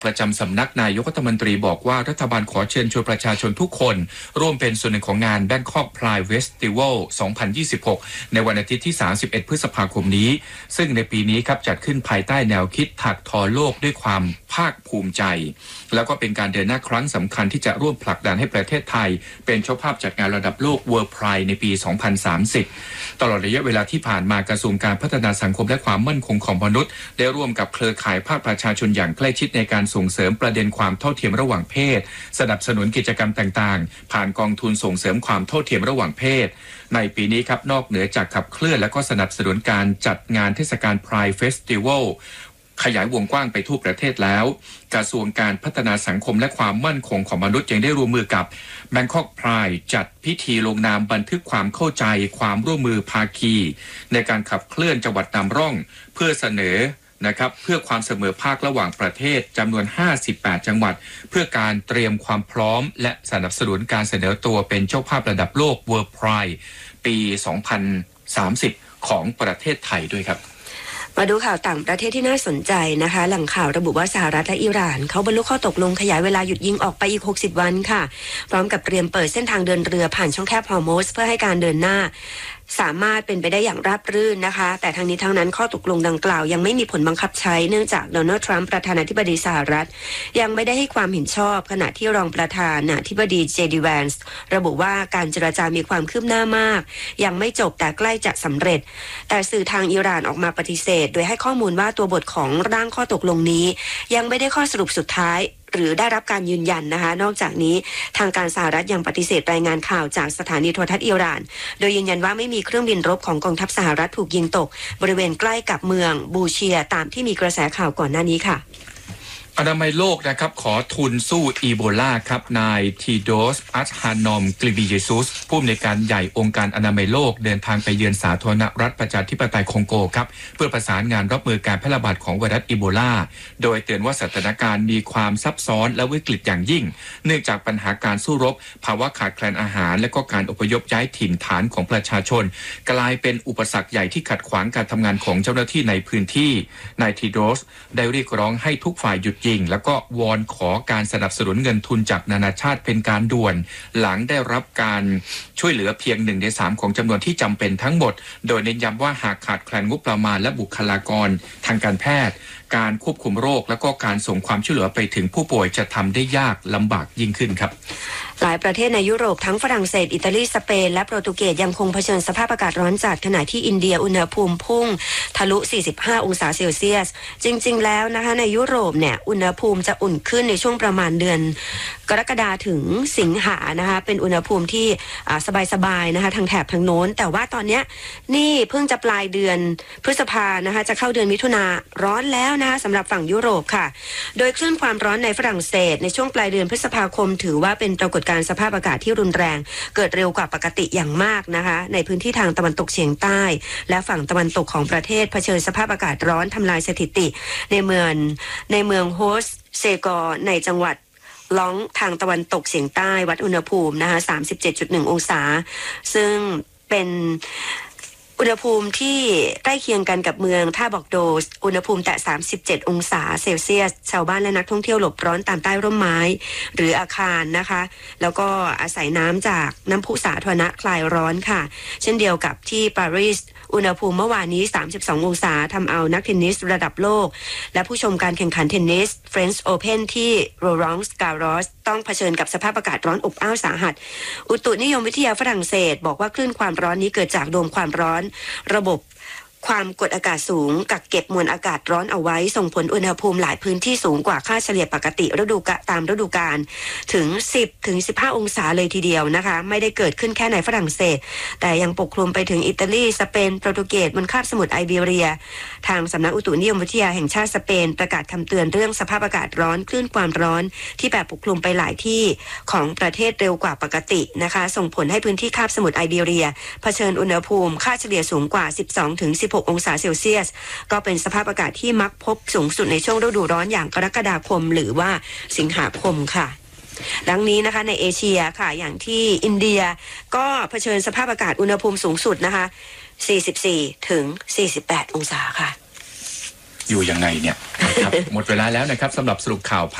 ประจำสำนักนายกรัฐมนตรีบอกว่ารัฐบาลขอเชิญชวนประชาชนทุกคนร่วมเป็นส่วนหนึ่งของงาน Bangkok Pride Festival 2026 ในวันอาทิตย์ที่ 31 พฤษภาคมนี้ซึ่งในปีนี้ครับจัดขึ้นภายใต้แนวคิดถักทอโลกด้วยความภาคภูมิใจแล้วก็เป็นการเดินหน้าครั้งสำคัญที่จะร่วมผลักดันให้ประเทศไทยเป็นเจ้าภาพจัดงานระดับโลก World Pride ในปี 2030 ตลอดระยะเวลาที่ผ่านมากระทรวงการพัฒนาสังคมและความมั่นคงของมนุษย์ได้ร่วมกับเครือข่ายภาคประชาชนอย่างใกล้ชิดในการส่งเสริมประเด็นความเท่าเทียมระหว่างเพศสนับสนุนกิจกรรมต่างๆผ่านกองทุนส่งเสริมความเท่าเทียมระหว่างเพศในปีนี้ครับนอกเหนือจากขับเคลื่อนและก็สนับสนุนการจัดงานเทศกาล Pride Festival ขยายวงกว้างไปทั่วประเทศแล้วกระทรวงการพัฒนาสังคมและความมั่นคงของมนุษย์ยังได้ร่วมมือกับ Bangkok Pride จัดพิธีลงนามบันทึกความเข้าใจความร่วมมือภาคีในการขับเคลื่อนจังหวัดนำร่องเพื่อเสนอนะครับเพื่อความเสมอภาคระหว่างประเทศจำนวน58จังหวัดเพื่อการเตรียมความพร้อมและสนับสนุนการเสนอตัวเป็นเจ้าภาพระดับโลก World Pride ปี 2030 ของประเทศไทยด้วยครับมาดูข่าวต่างประเทศที่น่าสนใจนะคะแหล่งข่าวระบุว่าสหรัฐและอิหร่านเขาบรรลุข้อตกลงขยายเวลาหยุดยิงออกไปอีก60วันค่ะพร้อมกับเตรียมเปิดเส้นทางเดินเรือผ่านช่องแคบฮอร์มุซเพื่อให้การเดินหน้าสามารถเป็นไปได้อย่างราบรื่นนะคะแต่ทั้งนี้ทั้งนั้นข้อตกลงดังกล่าวยังไม่มีผลบังคับใช้เนื่องจากโดนัลด์ทรัมป์ประธานาธิบดีสหรัฐยังไม่ได้ให้ความเห็นชอบขณะที่รองประธานาธิบดีเจดีแวนส์ระบุว่าการเจรจามีความคืบหน้ามากยังไม่จบแต่ใกล้จะสำเร็จแต่สื่อทางอิหร่านออกมาปฏิเสธโดยให้ข้อมูลว่าตัวบทของร่างข้อตกลงนี้ยังไม่ได้ข้อสรุปสุดท้ายหรือได้รับการยืนยันนะคะนอกจากนี้ทางการสหรัฐยังปฏิเสธรายงานข่าวจากสถานีโทรทัศน์อิหร่านโดยยืนยันว่าไม่มีเครื่องบินรบของกองทัพสหรัฐถูกยิงตกบริเวณใกล้กับเมืองบูเชียตามที่มีกระแสข่าวก่อนหน้านี้ค่ะอนามัยโลกนะครับขอทุนสู้อีโบลาครับนายทีโดสอัชฮานอมกลิบิเยซุสผู้อำนวยการใหญ่องค์การอนามัยโลกเดินทางไปเยือนสาธารณรัฐประชาธิปไตยคองโกครับเพื่อประสานงานรับมือการแพร่ระบาดของไวรัสอีโบลาโดยเตือนว่าสถานการณ์มีความซับซ้อนและวิกฤตอย่างยิ่งเนื่องจากปัญหาการสู้รบภาวะขาดแคลนอาหารและก็การอพยพย้ายถิ่นฐานของประชาชนกลายเป็นอุปสรรคใหญ่ที่ขัดขวางการทำงานของเจ้าหน้าที่ในพื้นที่นายทีโดสได้เรียกร้องให้ทุกฝ่ายหยุดยิงแล้วก็วอนขอการสนับสนุนเงินทุนจากนานาชาติเป็นการด่วนหลังได้รับการช่วยเหลือเพียง1 ใน 3ของจำนวนที่จำเป็นทั้งหมดโดยเน้นย้ำว่าหากขาดแคลนงบประมาณและบุคลากรทางการแพทย์การควบคุมโรคและก็การส่งความช่วยเหลือไปถึงผู้ป่วยจะทำได้ยากลำบากยิ่งขึ้นครับหลายประเทศในยุโรปทั้งฝรั่งเศสอิตาลีสเปนและโปรตุเกสยังคงเผชิญสภาพอากาศร้อนจัดขณะที่อินเดียอุณหภูมิพุ่งทะลุ45องศาเซลเซียสจริงๆแล้วนะคะในยุโรปเนี่ยอุณหภูมิจะอุ่นขึ้นในช่วงประมาณเดือนกรกฎาคมถึงสิงหานะคะเป็นอุณหภูมิที่สบายๆนะคะทางแถบทางโน้นแต่ว่าตอนนี้นี่เพิ่งจะปลายเดือนพฤษภานะคะจะเข้าเดือนมิถุนาร้อนแล้วนะคะสำหรับฝั่งยุโรปค่ะโดยคลื่นความร้อนในฝรั่งเศสในช่วงปลายเดือนพฤษภาคมถือว่าเป็นปรากฏการณ์สภาพอากาศที่รุนแรงเกิดเร็วกว่าปกติอย่างมากนะคะในพื้นที่ทางตะวันตกเฉียงใต้และฝั่งตะวันตกของประเทศเผชิญสภาพอากาศร้อนทำลายสถิติในเมืองโฮสเซกอร์ในจังหวัดล้องทางตะวันตกเฉียงใต้วัดอุณหภูมินะคะ 37.1 องศาซึ่งเป็นอุณหภูมิที่ใกล้เคียงกันกับเมืองท่าบอกโดสอุณหภูมิแต่37องศาเซลเซียสชาวบ้านและนักท่องเที่ยวหลบร้อนตามใต้ร่มไม้หรืออาคารนะคะแล้วก็อาศัยน้ำจากน้ำพุสาธารณะคลายร้อนค่ะเช่นเดียวกับที่ปารีสอุณหภูมิเมื่อวานนี้32องศาทำเอานักเทนนิสระดับโลกและผู้ชมการแข่งขันเทนนิส French Open ที่โรลองส์การ์สต้องเผชิญกับสภาพอากาศร้อนอบอ้าวสาหัสอุตุนิยมวิทยาฝรั่งเศสบอกว่าคลื่นความร้อนนี้เกิดจากโดมความร้อนระบบความกดอากาศสูงกักเก็บมวลอากาศร้อนเอาไว้ส่งผลอุณหภูมิหลายพื้นที่สูงกว่าค่าเฉลี่ยปกติตามฤดูกาลถึง10 ถึง 15 องศาเลยทีเดียวนะคะไม่ได้เกิดขึ้นแค่ในฝรั่งเศสแต่ยังปกคลุมไปถึงอิตาลีสเปนโปรตุเกสบนคาบสมุทรไอเบเรียทางสำนักอุตุนิยมวิทยาแห่งชาติสเปนประกาศคำเตือนเรื่องสภาพอากาศร้อนคลื่นความร้อนที่แบบปกคลุมไปหลายที่ของประเทศเร็วกว่าปกตินะคะส่งผลให้พื้นที่คาบสมุทรไอเบเรียเผชิญอุณหภูมิค่าเฉลี่ยสูงกว่า 12 ถึง 16 องศาเซลเซียสก็เป็นสภาพอากาศที่มักพบสูงสุดในช่วงฤดูร้อนอย่างกรกฎาคมหรือว่าสิงหาคมค่ะดังนี้นะคะในเอเชียค่ะอย่างที่อินเดียก็เผชิญสภาพอากาศอุณหภูมิสูงสุดนะคะ44 ถึง 48 องศาค่ะอยู่ยังไงเนี่ยนะครับ หมดเวลาแล้วนะครับสำหรับสรุปข่าว